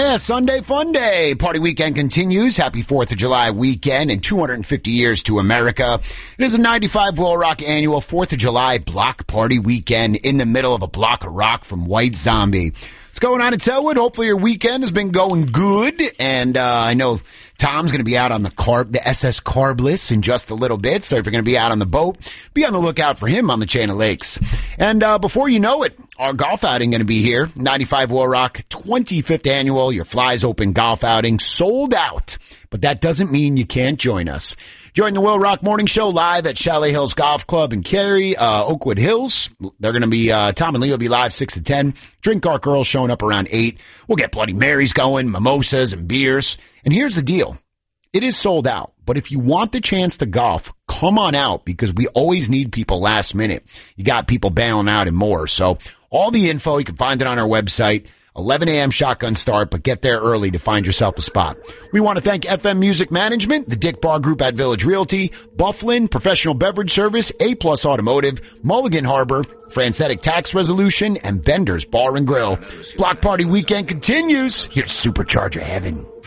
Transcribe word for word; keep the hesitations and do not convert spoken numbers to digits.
Yeah, Sunday fun day. Party weekend continues. Happy fourth of July weekend and two hundred fifty years to America. It is a ninety-five Will Rock annual fourth of July block party weekend in the middle of a block of rock from White Zombie. What's going on at Selwood? Hopefully your weekend has been going good. And uh, I know Tom's going to be out on the carb, the S S Carbless in just a little bit. So if you're going to be out on the boat, be on the lookout for him on the Chain of Lakes. And uh, before you know it, our golf outing going to be here. ninety-five Will Rock, twenty-fifth annual. Your Flies Open golf outing sold out. But that doesn't mean you can't join us. Join the Will Rock Morning Show live at Chalet Hills Golf Club in Cary, uh, Oakwood Hills. They're going to be, uh, Tom and Lee will be live six to ten. Drink Our Girls showing up around eight. We'll get Bloody Marys going, mimosas and beers. And here's the deal. It is sold out, but if you want the chance to golf, come on out because we always need people last minute. You got people bailing out and more. So all the info, you can find it on our website. eleven a.m. shotgun start, but get there early to find yourself a spot. We want to thank F M Music Management, the Dick Bar Group at Village Realty, Bufflin Professional Beverage Service, A-Plus Automotive, Mulligan Harbor, Francetic Tax Resolution, and Bender's Bar and Grill. Block Party Weekend continues. Here's Supercharger Heaven.